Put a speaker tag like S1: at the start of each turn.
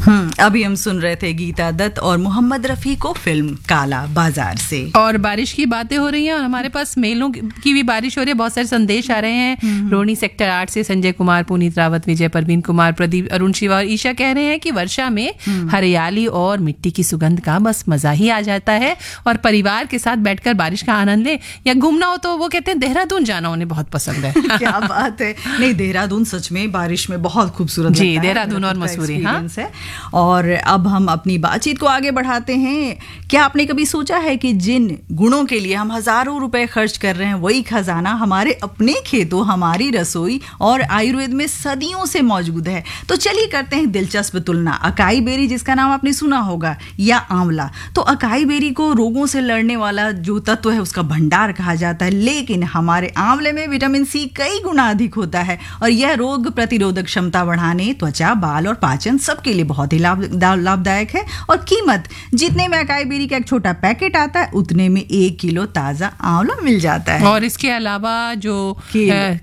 S1: अभी हम सुन रहे थे गीता दत्त और मोहम्मद रफी को फिल्म काला बाजार से।
S2: और बारिश की बातें हो रही हैं और हमारे पास मेलों की भी बारिश हो रही है। बहुत सारे संदेश आ रहे हैं। रोहिणी सेक्टर 8 से संजय कुमार, पुनीत रावत, विजय, परवीन कुमार, प्रदीप, अरुण शिवा और ईशा कह रहे हैं कि वर्षा में हरियाली और मिट्टी की सुगंध का बस मजा ही आ जाता है और परिवार के साथ बैठकर बारिश का आनंद ले। या घूमना हो तो वो कहते हैं देहरादून जाना उन्हें बहुत पसंद है।
S1: क्या बात है। नहीं, देहरादून सच में बारिश में बहुत खूबसूरत
S2: जी, देहरादून और मसूरी। हाँ।
S1: और अब हम अपनी बातचीत को आगे बढ़ाते हैं। क्या आपने कभी सोचा है कि जिन गुणों के लिए हम हजारों रुपए खर्च कर रहे हैं वही खजाना हमारे अपने खेतों, हमारी रसोई और आयुर्वेद में सदियों से मौजूद है। तो चलिए करते हैं दिलचस्प तुलना। अकाई बेरी, जिसका नाम आपने सुना होगा, या आंवला। तो अकाई बेरी को रोगों से लड़ने वाला जो तत्व है उसका भंडार कहा जाता है, लेकिन हमारे आंवले में विटामिन सी कई गुना अधिक होता है और यह रोग प्रतिरोधक क्षमता बढ़ाने, त्वचा, बाल और पाचन सबके लिए बहुत ही लाभदायक है। और कीमत, जितने में अकाई बेरी का एक छोटा पैकेट आता है उतने में 1 किलो ताजा आंवला मिल जाता है।
S2: और इसके अलावा जो